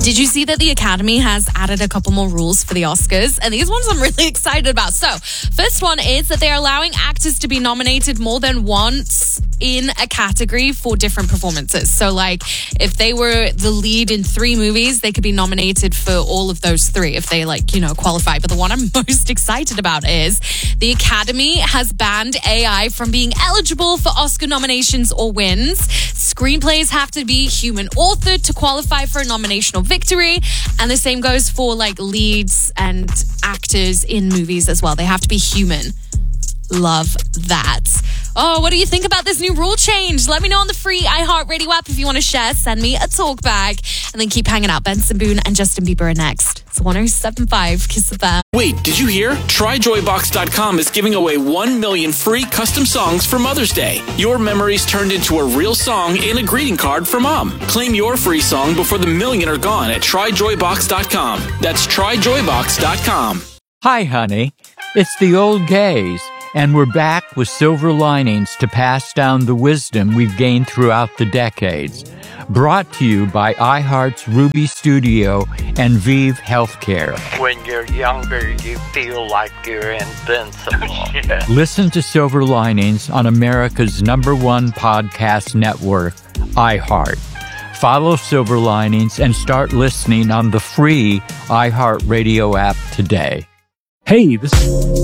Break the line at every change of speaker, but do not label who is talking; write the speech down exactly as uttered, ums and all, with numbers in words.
Did you see that the Academy has added a couple more rules for the Oscars? And these ones I'm really excited about. So, first one is that they're allowing actors to be nominated more than once in a category for different performances. So, like, if they were the lead in three movies, they could be nominated for all of those three if they, like, you know, qualify. But the one I'm most excited about is the Academy has banned A I from being eligible for Oscar nominations or wins. Screenplays have to be human authored to qualify for a nomination or victory. And the same goes for, like, leads and actors in movies as well. They have to be human. Love that. Oh, what do you think about this new rule change? Let me know on the free iHeartRadio app if you want to share. Send me a talk back. And then keep hanging out. Benson Boone and Justin Bieber are next. It's one oh seven point five Kiss F M.
Wait, did you hear? Try Joy Box dot com is giving away one million free custom songs for Mother's Day. Your memories turned into a real song and a greeting card for Mom. Claim your free song before the million are gone at Try Joy Box dot com. That's Try Joy Box dot com.
Hi, honey. It's the old gays. And we're back with silver linings to pass down the wisdom we've gained throughout the decades. Brought to you by iHeart's Ruby Studio and Vive Healthcare.
When you're younger, you feel like you're invincible. Yeah.
Listen to Silver Linings on America's number one podcast network, iHeart. Follow Silver Linings and start listening on the free iHeartRadio app today.
Hey, this